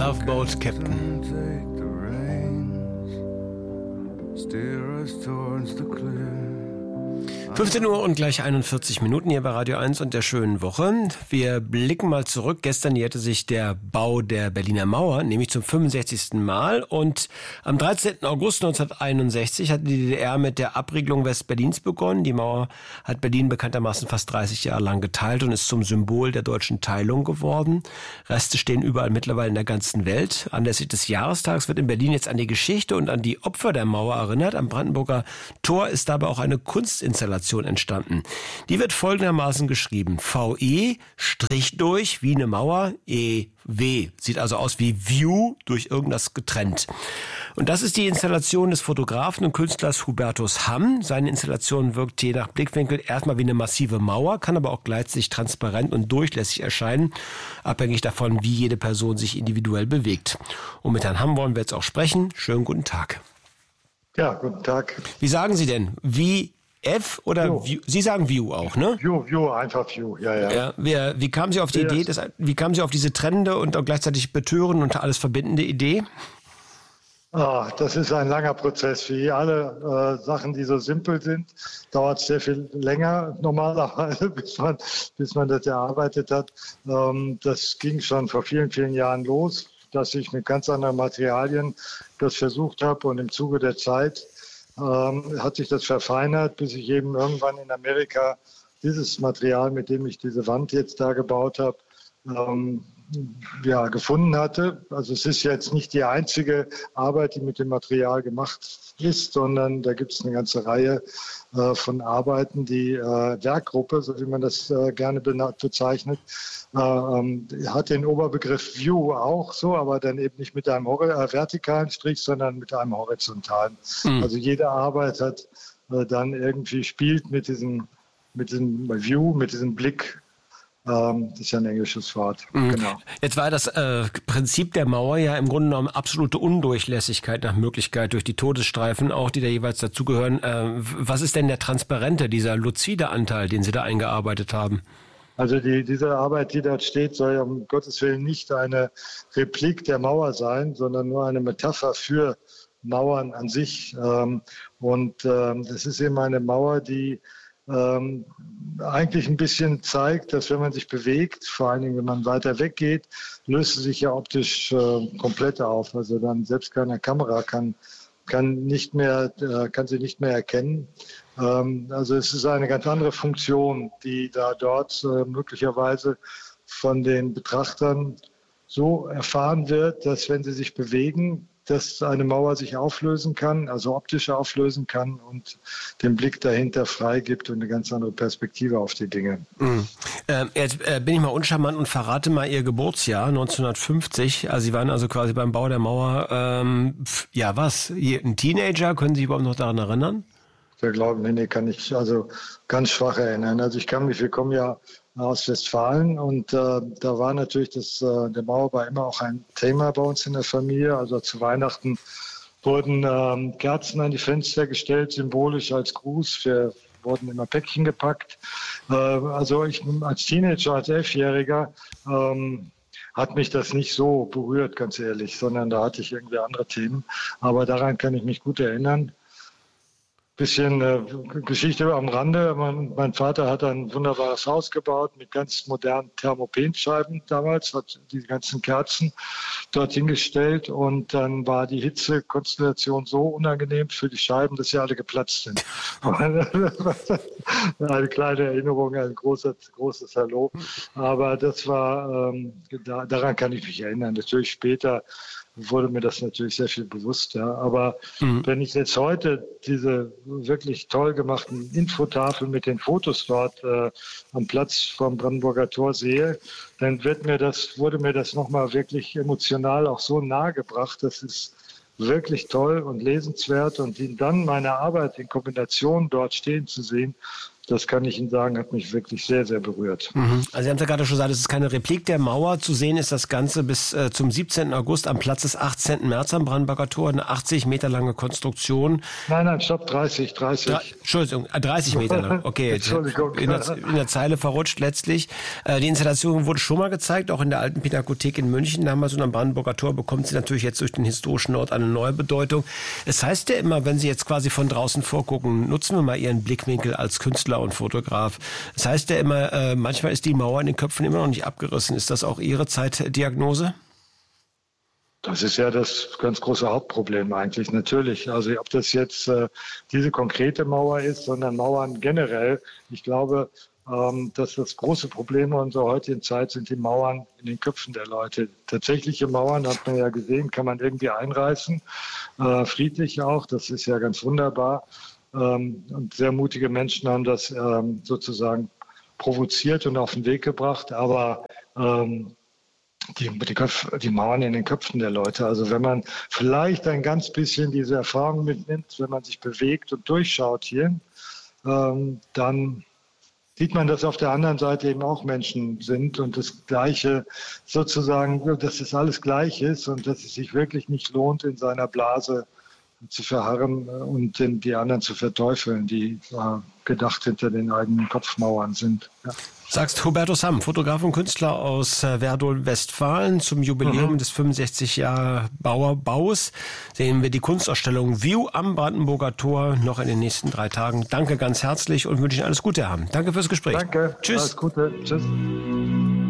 Love Boat Captain. 15 Uhr und gleich 41 Minuten hier bei Radio 1 und der schönen Woche. Wir blicken mal zurück. Gestern jährte sich der Bau der Berliner Mauer, nämlich zum 65. Mal. Und am 13. August 1961 hat die DDR mit der Abriegelung Westberlins begonnen. Die Mauer hat Berlin bekanntermaßen fast 30 Jahre lang geteilt und ist zum Symbol der deutschen Teilung geworden. Reste stehen überall mittlerweile in der ganzen Welt. Anlässlich des Jahrestags wird in Berlin jetzt an die Geschichte und an die Opfer der Mauer erinnert. Am Brandenburger Tor ist dabei auch eine Kunstinstallation entstanden. Die wird folgendermaßen geschrieben. VE, Strich durch, wie eine Mauer, EW. Sieht also aus wie View, durch irgendwas getrennt. Und das ist die Installation des Fotografen und Künstlers Hubertus Hamm. Seine Installation wirkt je nach Blickwinkel erstmal wie eine massive Mauer, kann aber auch gleichzeitig transparent und durchlässig erscheinen, abhängig davon, wie jede Person sich individuell bewegt. Und mit Herrn Hamm wollen wir jetzt auch sprechen. Schönen guten Tag. Ja, guten Tag. Wie sagen Sie denn? Wie F oder View? Sie sagen View auch, ne? View, einfach View, ja. Wie kamen Sie auf die Idee, wie kamen Sie auf diese trennende und auch gleichzeitig betörende und alles verbindende Idee? Das ist ein langer Prozess. Wie alle Sachen, die so simpel sind, dauert es sehr viel länger normalerweise, bis man das erarbeitet hat. Das ging schon vor vielen, vielen Jahren los, dass ich mit ganz anderen Materialien das versucht habe, und im Zuge der Zeit hat sich das verfeinert, bis ich eben irgendwann in Amerika dieses Material, mit dem ich diese Wand jetzt da gebaut habe, gefunden hatte. Also es ist jetzt nicht die einzige Arbeit, die mit dem Material gemacht ist, sondern da gibt es eine ganze Reihe von Arbeiten. Die Werkgruppe, so wie man das gerne bezeichnet, hat den Oberbegriff View auch so, aber dann eben nicht mit einem vertikalen Strich, sondern mit einem horizontalen. Also jede Arbeit hat dann irgendwie spielt mit diesem View, mit diesem Blick. Das ist ja ein englisches Wort. Genau. Jetzt war das Prinzip der Mauer ja im Grunde genommen absolute Undurchlässigkeit nach Möglichkeit durch die Todesstreifen, auch die da jeweils dazugehören. Was ist denn der transparente, dieser luzide Anteil, den Sie da eingearbeitet haben? Also diese Arbeit, die dort steht, soll ja um Gottes Willen nicht eine Replik der Mauer sein, sondern nur eine Metapher für Mauern an sich. Das ist eben eine Mauer, die eigentlich ein bisschen zeigt, dass wenn man sich bewegt, vor allen Dingen wenn man weiter weggeht, löst sie sich ja optisch komplett auf. Also dann selbst keine Kamera kann sie nicht mehr erkennen. Also es ist eine ganz andere Funktion, die dort möglicherweise von den Betrachtern so erfahren wird, dass wenn sie sich bewegen, dass eine Mauer sich auflösen kann, also optisch auflösen kann und den Blick dahinter freigibt und eine ganz andere Perspektive auf die Dinge. Jetzt bin ich mal uncharmant und verrate mal Ihr Geburtsjahr, 1950. Also Sie waren also quasi beim Bau der Mauer, ein Teenager? Können Sie sich überhaupt noch daran erinnern? Wir glauben, nee, kann ich also ganz schwach erinnern. Also wir kommen ja aus Westfalen und da war natürlich der Mauerbau immer auch ein Thema bei uns in der Familie. Also zu Weihnachten wurden Kerzen an die Fenster gestellt, symbolisch als Gruß. Wir wurden immer Päckchen gepackt. Also ich als Teenager, als 11-Jähriger hat mich das nicht so berührt, ganz ehrlich, sondern da hatte ich irgendwie andere Themen. Aber daran kann ich mich gut erinnern. Bisschen Geschichte am Rande. Mein Vater hat ein wunderbares Haus gebaut mit ganz modernen Thermopenscheiben damals, hat die ganzen Kerzen dort hingestellt und dann war die Hitzekonstellation so unangenehm für die Scheiben, dass sie alle geplatzt sind. Eine kleine Erinnerung, ein großes Hallo. Aber das war, daran kann ich mich erinnern. Natürlich später wurde mir das natürlich sehr viel bewusster. Aber wenn ich jetzt heute diese wirklich toll gemachten Infotafeln mit den Fotos dort am Platz vom Brandenburger Tor sehe, dann wurde mir das nochmal wirklich emotional auch so nahe gebracht. Das ist wirklich toll und lesenswert. Und dann meine Arbeit in Kombination dort stehen zu sehen, das kann ich Ihnen sagen, hat mich wirklich sehr, sehr berührt. Also Sie haben es ja gerade schon gesagt, es ist keine Replik der Mauer. Zu sehen ist das Ganze bis zum 17. August am Platz des 18. März am Brandenburger Tor. Eine 80 Meter lange Konstruktion. Nein, stopp, 30. Entschuldigung, 30 Meter lang. Okay, Entschuldigung. In der Zeile verrutscht letztlich. Die Installation wurde schon mal gezeigt, auch in der alten Pinakothek in München, damals und am Brandenburger Tor bekommt sie natürlich jetzt durch den historischen Ort eine neue Bedeutung. Es heißt ja immer, wenn Sie jetzt quasi von draußen vorgucken, nutzen wir mal Ihren Blickwinkel als Künstler und Fotograf. Es heißt ja immer, manchmal ist die Mauer in den Köpfen immer noch nicht abgerissen. Ist das auch Ihre Zeitdiagnose? Das ist ja das ganz große Hauptproblem eigentlich, natürlich. Also ob das jetzt diese konkrete Mauer ist, sondern Mauern generell. Ich glaube, dass das große Problem unserer heutigen Zeit sind die Mauern in den Köpfen der Leute. Tatsächliche Mauern, hat man ja gesehen, kann man irgendwie einreißen, friedlich auch, das ist ja ganz wunderbar. Und sehr mutige Menschen haben das sozusagen provoziert und auf den Weg gebracht, aber die Mauern in den Köpfen der Leute. Also wenn man vielleicht ein ganz bisschen diese Erfahrung mitnimmt, wenn man sich bewegt und durchschaut hier, dann sieht man, dass auf der anderen Seite eben auch Menschen sind und das Gleiche sozusagen, dass es alles gleich ist und dass es sich wirklich nicht lohnt, in seiner Blase zu verharren und die anderen zu verteufeln, die gedacht hinter den eigenen Kopfmauern sind. Ja. Sagst Hubertus Hamm, Fotograf und Künstler aus Werdohl, Westfalen. Zum Jubiläum des 65 Jahre Baus sehen wir die Kunstausstellung View am Brandenburger Tor noch in den nächsten 3 Tagen. Danke ganz herzlich und wünsche Ihnen alles Gute, Herr Hamm. Danke fürs Gespräch. Danke. Tschüss. Alles Gute. Tschüss.